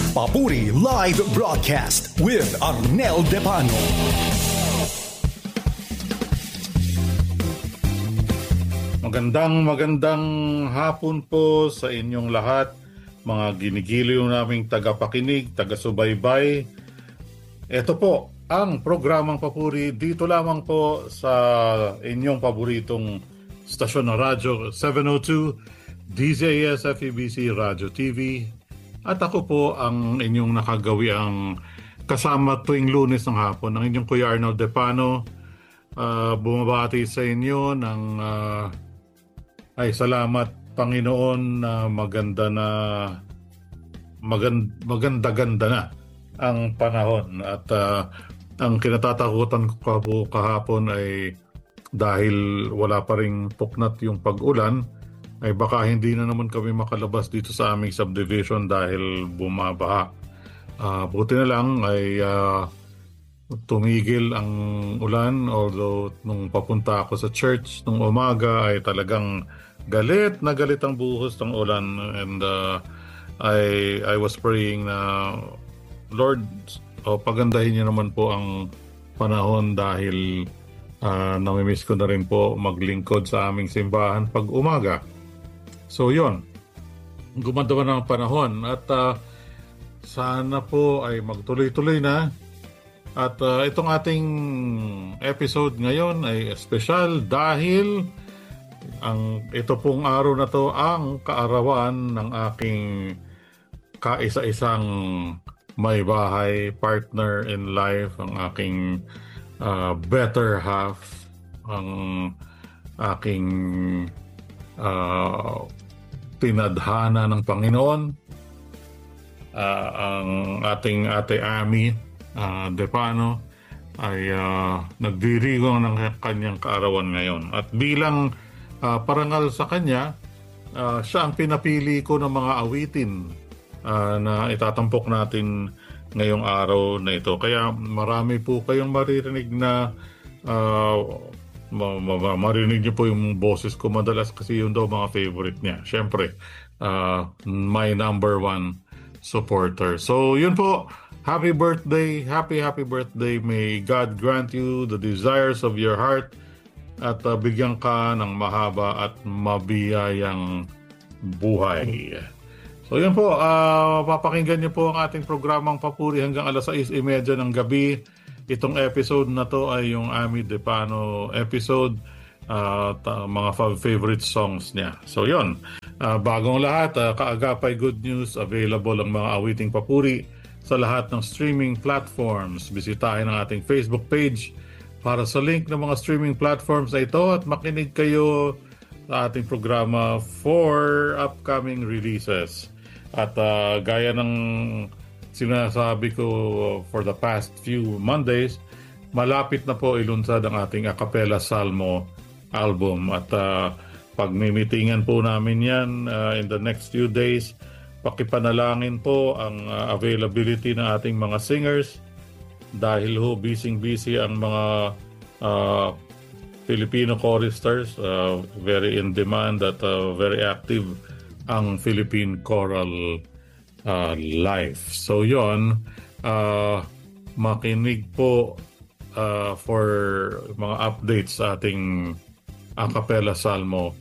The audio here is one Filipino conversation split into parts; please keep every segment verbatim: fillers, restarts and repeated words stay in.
Papuri Live Broadcast with Arnel Depano. Magandang magandang hapon po sa inyong lahat, mga ginigiliw naming tagapakinig, taga-subaybay. Ito po ang programang Papuri dito lamang po sa inyong paboritong stasyon ng radyo seven oh two D Z S F E B C Radio T V. At ako po ang inyong nakagawiang kasama tuwing Lunes ng hapon, ang inyong Kuya Arnel Depano. Uh, bumabati sa inyo ng uh, ay salamat Panginoon na maganda na magand, maganda-ganda na ang panahon. At uh, ang kinatatakutan ko po kahapon ay dahil wala pa ring puknat yung pag-ulan, ay baka hindi na naman kami makalabas dito sa aming subdivision dahil bumabaha. Uh, buti na lang ay uh, tumigil ang ulan, although nung papunta ako sa church nung umaga ay talagang galit na galit ang buhos ng ulan, and uh, I, I was praying na Lord, oh, pagandahin niyo naman po ang panahon dahil uh, namimiss ko na rin po maglingkod sa aming simbahan pag umaga. So yun, gumanda na ang panahon at uh, sana po ay magtuloy-tuloy na. At uh, itong ating episode ngayon ay special dahil ang ito pong araw na to ang kaarawan ng aking kaisa-isang may bahay, partner in life, ang aking uh, better half, ang aking uh, tinadhana ng Panginoon, uh, ang ating ate Ami uh, Depano ay uh, nagdirigo ng kanyang kaarawan ngayon. At bilang uh, parangal sa kanya, uh, siya ang pinapili ko ng mga awitin uh, na itatampok natin ngayong araw na ito. Kaya marami po kayong maririnig na uh, Ma- ma- marinig niyo po yung boses ko madalas kasi yun daw mga favorite niya. Siyempre, uh, my number one supporter. So, yun po. Happy birthday. Happy, happy birthday. May God grant you the desires of your heart at uh, bigyan ka ng mahaba at mabiyayang buhay. So, yun po. Uh, papakinggan niyo po ang ating programang Papuri hanggang alas sais trenta ng gabi. Itong episode na to ay yung Ami Depano episode, uh, ta- mga favorite songs niya. So yun, uh, bagong lahat, uh, kaagapay good news, available ang mga awiting papuri sa lahat ng streaming platforms. Bisitahin ang ating Facebook page para sa link ng mga streaming platforms na ito at makinig kayo sa ating programa for upcoming releases. At uh, gaya ng sinasabi ko for the past few Mondays, malapit na po ilunsad ang ating a cappella salmo album. At uh, pagmimitingan po namin yan uh, in the next few days. Pakipanalangin po ang uh, availability ng ating mga singers dahil ho busy-busy ang mga uh, Filipino choristers, uh, very in demand at uh, very active ang Philippine Choral Uh, life. So yon, uh, makinig po uh, for mga updates sa ating a cappella salmo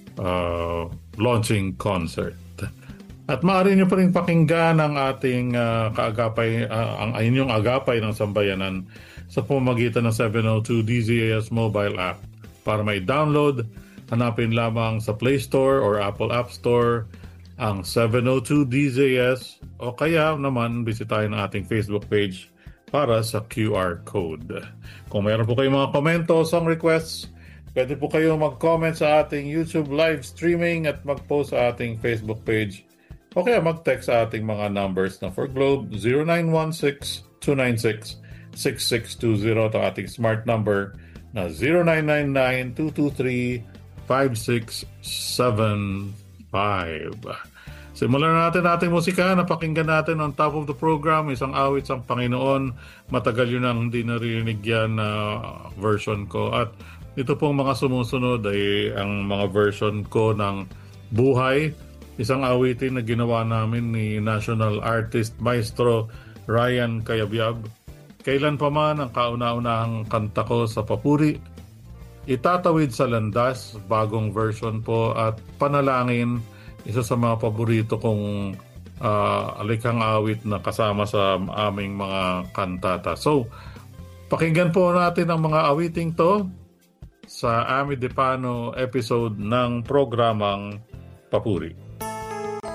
uh, launching concert. At maaari nyo pa rin pakinggan ang ating uh, kaagapay, uh, ang inyong agapay ng sambayanan sa pamamagitan ng seven oh two D Z A S mobile app. Para may download, hanapin lamang sa Play Store or Apple App Store ang seven oh two D Z S, o kaya naman bisitahin ang ating Facebook page para sa Q R code. Kung mayroon po kayong mga komento, song requests, pwede po kayo mag-comment sa ating YouTube live streaming at mag-post sa ating Facebook page, o kaya mag-text sa ating mga numbers na for Globe zero nine one six two nine six six six two zero at ang ating smart number na zero nine nine nine two two three five six seven five. Simulan natin ating musika. Napakinggan natin on top of the program, isang awit sa Panginoon. Matagal yun ang hindi narinig yan na uh, version ko. At ito pong mga sumusunod ay ang mga version ko ng Buhay isang awitin na ginawa namin ni National Artist Maestro Ryan Cayabyab. Kailan pa man ang kauna-unahang kanta ko sa papuri, Itatawid sa Landas, bagong version po, at Panalangin, isa sa mga paborito kong uh, alikhang awit na kasama sa aming mga kantata. So, pakinggan po natin ang mga awiting to sa Ami Depano episode ng programang Papuri.